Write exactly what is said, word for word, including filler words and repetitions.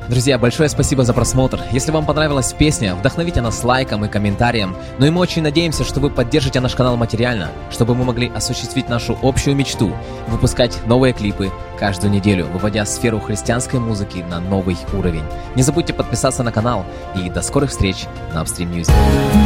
Друзья, большое спасибо за просмотр. Если вам понравилась песня, вдохновите нас лайком и комментарием. Ну и мы очень надеемся, что вы поддержите наш канал материально, чтобы мы могли осуществить нашу общую мечту – выпускать новые клипы каждую неделю, выводя сферу христианской музыки на новый уровень. Не забудьте подписаться на канал и до скорых встреч на Upstream Music.